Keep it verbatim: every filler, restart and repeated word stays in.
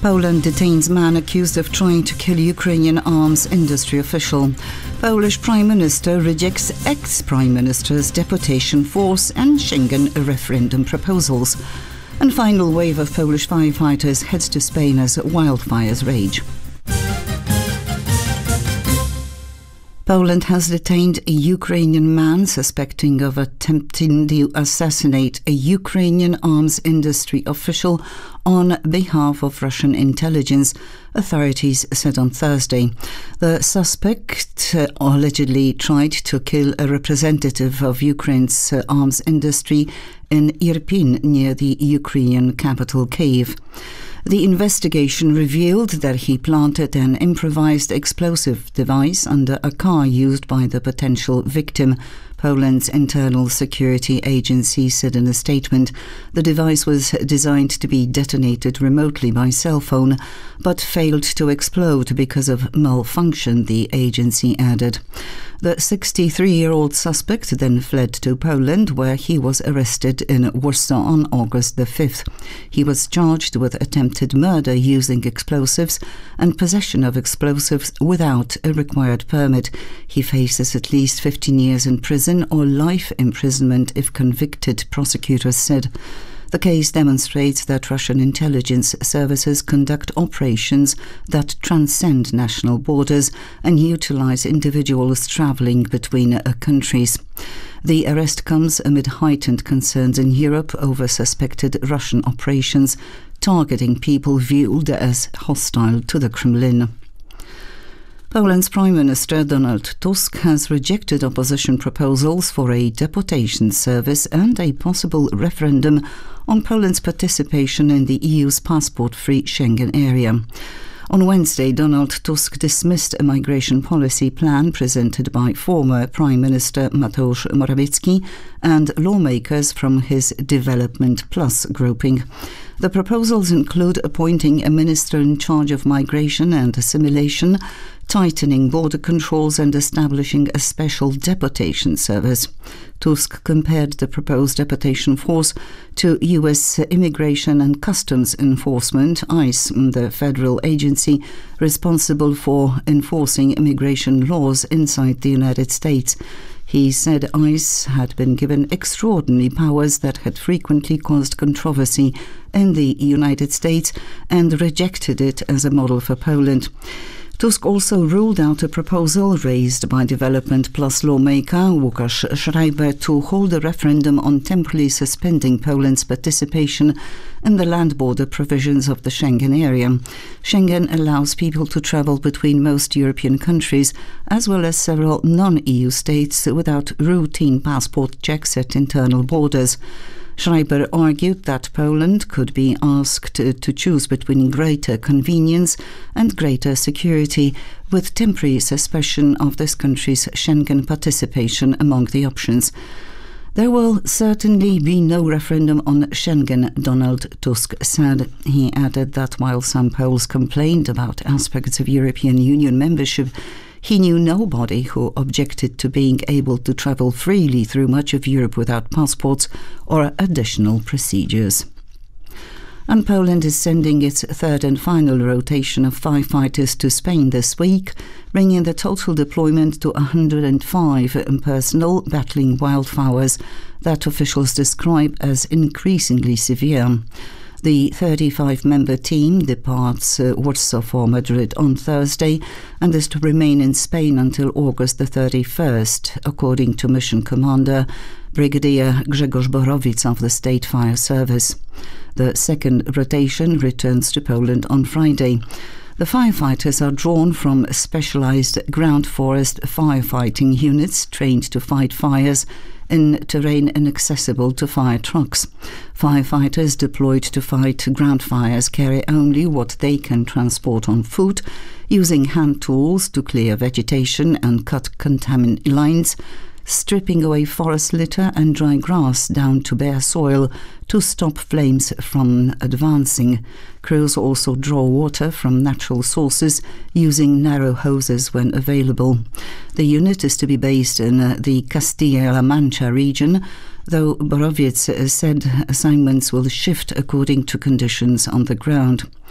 Poland detains man accused of trying to kill Ukrainian arms industry official. Polish Prime Minister rejects ex-Prime Minister's deportation force and Schengen referendum proposals. And final wave of Polish firefighters heads to Spain as wildfires rage. Poland has detained a Ukrainian man suspecting of attempting to assassinate a Ukrainian arms industry official on behalf of Russian intelligence, authorities said on Thursday. The suspect uh, allegedly tried to kill a representative of Ukraine's uh, arms industry in Irpin, near the Ukrainian capital Kyiv. The investigation revealed that he planted an improvised explosive device under a car used by the potential victim, Poland's internal security agency said in a statement. The device was designed to be detonated remotely by cell phone, but failed to explode because of malfunction, the agency added. The sixty-three-year-old suspect then fled to Poland, where he was arrested in Warsaw on August the fifth. He was charged with attempted murder using explosives and possession of explosives without a required permit. He faces at least fifteen years in prison or life imprisonment if convicted, prosecutors said. The case demonstrates that Russian intelligence services conduct operations that transcend national borders and utilize individuals traveling between uh, countries. The arrest comes amid heightened concerns in Europe over suspected Russian operations targeting people viewed as hostile to the Kremlin. Poland's Prime Minister Donald Tusk has rejected opposition proposals for a deportation service and a possible referendum on Poland's participation in the E U's passport-free Schengen area. On Wednesday, Donald Tusk dismissed a migration policy plan presented by former Prime Minister Mateusz Morawiecki and lawmakers from his Development Plus grouping. The proposals include appointing a minister in charge of migration and assimilation, tightening border controls and establishing a special deportation service. Tusk compared the proposed deportation force to U S Immigration and Customs Enforcement, ICE, the federal agency responsible for enforcing immigration laws inside the United States. He said ICE had been given extraordinary powers that had frequently caused controversy in the United States and rejected it as a model for Poland. Tusk also ruled out a proposal raised by Development Plus lawmaker Łukasz Schreiber to hold a referendum on temporarily suspending Poland's participation in the land border provisions of the Schengen area. Schengen allows people to travel between most European countries, as well as several non-E U states, without routine passport checks at internal borders. Schreiber argued that Poland could be asked to choose between greater convenience and greater security, with temporary suspension of this country's Schengen participation among the options. There will certainly be no referendum on Schengen, Donald Tusk said. He added that while some Poles complained about aspects of European Union membership, he knew nobody who objected to being able to travel freely through much of Europe without passports or additional procedures. And Poland is sending its third and final rotation of firefighters to Spain this week, bringing the total deployment to one hundred five personnel battling wildfires that officials describe as increasingly severe. The thirty-five member team departs uh, Warsaw for Madrid on Thursday and is to remain in Spain until August the thirty-first, according to mission commander Brigadier Grzegorz Borowic of the State Fire Service. The second rotation returns to Poland on Friday. The firefighters are drawn from specialized ground forest firefighting units trained to fight fires in terrain inaccessible to fire trucks. Firefighters deployed to fight ground fires carry only what they can transport on foot, using hand tools to clear vegetation and cut contaminant lines, stripping away forest litter and dry grass down to bare soil to stop flames from advancing. Crews also draw water from natural sources using narrow hoses when available. The unit is to be based in uh, the Castilla-La Mancha region, though Borowiec said assignments will shift according to conditions on the ground.